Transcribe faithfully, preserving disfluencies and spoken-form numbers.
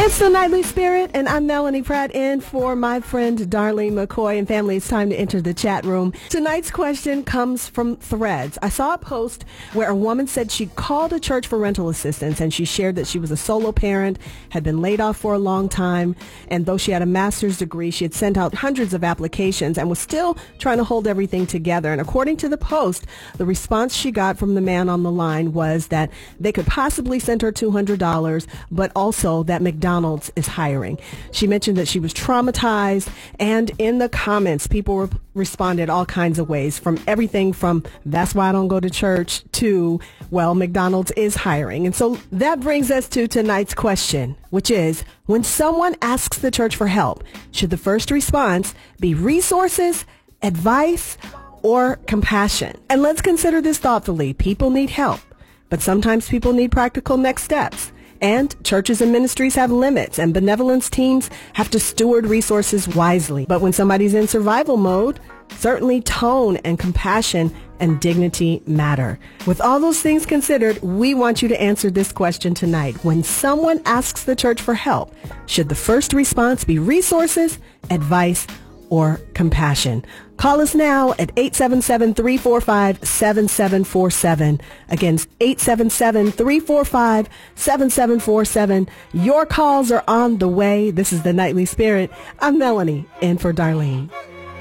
It's the Nightly Spirit, and I'm Melanie Pratt in for my friend Darlene McCoy and family. It's time to enter the chat room. Tonight's question comes from Threads. I saw a post where a woman said she called a church for rental assistance, and she shared that she was a solo parent, had been laid off for a long time, and though she had a master's degree, she had sent out hundreds of applications and was still trying to hold everything together. And according to the post, the response she got from the man on the line was that they could possibly send her two hundred dollars, but also that McDonald's is hiring. She mentioned that she was traumatized, and in the comments, people re- responded all kinds of ways, from everything from "that's why I don't go to church" to "well, McDonald's is hiring." And so that brings us to tonight's question, which is, when someone asks the church for help, should the first response be resources, advice, or compassion? And let's consider this thoughtfully. People need help, but sometimes people need practical next steps. And churches and ministries have limits, and benevolence teams have to steward resources wisely. But when somebody's in survival mode, certainly tone and compassion and dignity matter. With all those things considered, we want you to answer this question tonight. When someone asks the church for help, should the first response be resources, advice, or compassion? Call us now at eight seven seven, three four five, seven seven four seven. Again, eight seven seven, three four five, seven seven four seven. Your calls are on the way. This is the Nightly Spirit. I'm Melanie, in for Darlene.